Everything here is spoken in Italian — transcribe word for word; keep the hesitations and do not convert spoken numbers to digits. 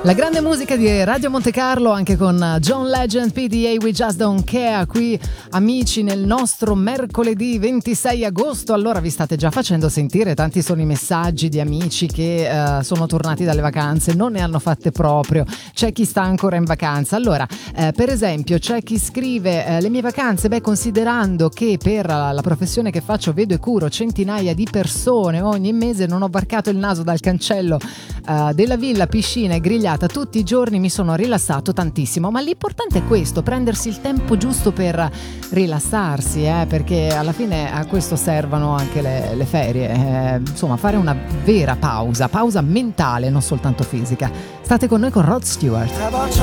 La grande musica di Radio Monte Carlo anche con John Legend, P D A We Just Don't Care, qui amici nel nostro mercoledì ventisei agosto. Allora vi state già facendo sentire, tanti sono i messaggi di amici che uh, sono tornati dalle vacanze, non ne hanno fatte proprio, c'è chi sta ancora in vacanza. Allora eh, per esempio c'è chi scrive eh, le mie vacanze, beh, considerando che per la professione che faccio vedo e curo centinaia di persone ogni mese, non ho varcato il naso dal cancello uh, della villa, piscina e grigliata tutti i giorni, mi sono rilassato tantissimo. Ma l'importante è questo, prendersi il tempo giusto per rilassarsi, eh, perché alla fine a questo servono anche le, le ferie, eh, insomma fare una vera pausa, pausa mentale, non soltanto fisica. State con noi con Rod Stewart.